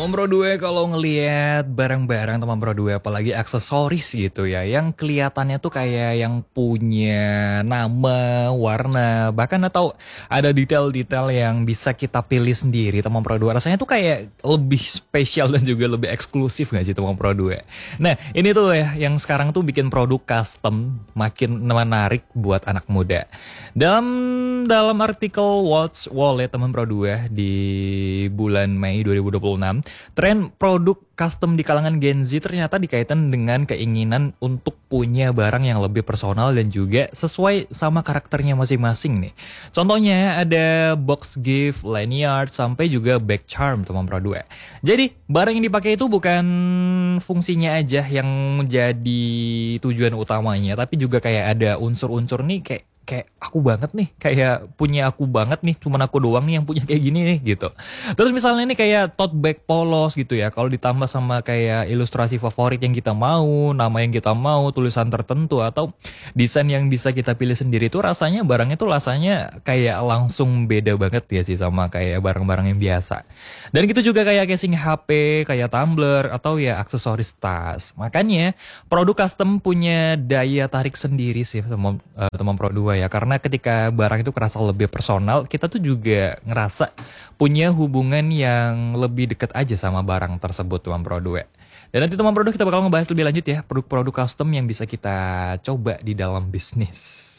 Teman Pro 2 kalau ngelihat barang-barang teman Pro 2 apalagi aksesoris gitu ya yang kelihatannya tuh kayak yang punya nama, warna, bahkan atau ada detail-detail yang bisa kita pilih sendiri teman Pro 2 rasanya tuh kayak lebih spesial dan juga lebih eksklusif gak sih teman Pro 2. Nah, ini tuh ya yang sekarang tuh bikin produk custom makin menarik buat anak muda. Dalam dalam artikel Watch Wallet teman Pro 2 di bulan Mei 2026, tren produk custom di kalangan Gen Z ternyata dikaitkan dengan keinginan untuk punya barang yang lebih personal dan juga sesuai sama karakternya masing-masing nih. Contohnya ada box gift, lanyard, sampai juga bag charm teman Pro 2. Jadi barang yang dipakai itu bukan fungsinya aja yang menjadi tujuan utamanya, tapi juga kayak ada unsur-unsur nih kayak kayak aku banget nih, kayak punya aku banget nih, cuman aku doang nih yang punya kayak gini nih gitu. Terus misalnya ini kayak tote bag polos gitu ya, kalau ditambah sama kayak ilustrasi favorit yang kita mau, nama yang kita mau, tulisan tertentu atau desain yang bisa kita pilih sendiri tuh rasanya barangnya tuh rasanya kayak langsung beda banget ya sih sama kayak barang-barang yang biasa. Dan gitu juga kayak casing HP, kayak tumbler atau ya aksesoris tas. Makanya produk custom punya daya tarik sendiri sih teman Pro 2 ya, karena ketika barang itu kerasa lebih personal, kita tuh juga ngerasa punya hubungan yang lebih dekat aja sama barang tersebut teman Pro 2. Dan nanti teman Pro 2 kita bakal ngebahas lebih lanjut ya produk-produk custom yang bisa kita coba di dalam bisnis.